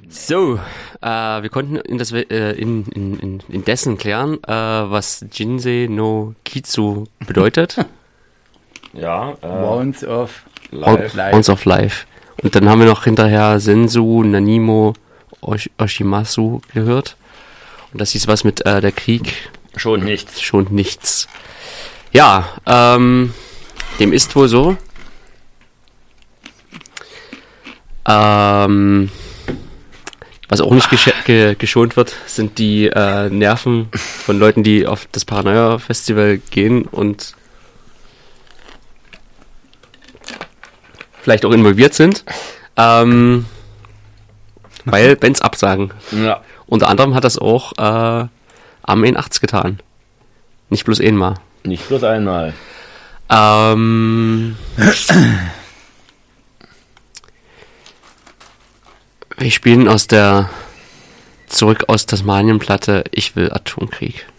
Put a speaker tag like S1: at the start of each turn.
S1: So, wir konnten indessen klären, was Jinsei no Kitsu bedeutet.
S2: Ja,
S3: Wounds of
S2: live.
S1: Wounds of Life. Und dann haben wir noch hinterher Sensu, Nanimo, Oshimasu gehört. Und das hieß was mit der Krieg.
S2: Schon nichts.
S1: Schon nichts. Ja, dem ist wohl so. Was auch nicht geschont wird, sind die Nerven von Leuten, die auf das Paranoia-Festival gehen und vielleicht auch involviert sind, weil Bands absagen.
S2: Ja.
S1: Unter anderem hat das auch Armin 80 getan. Nicht bloß einmal.
S2: Nicht bloß einmal.
S1: Wir spielen Zurück aus Tasmanien-Platte Ich will Atomkrieg.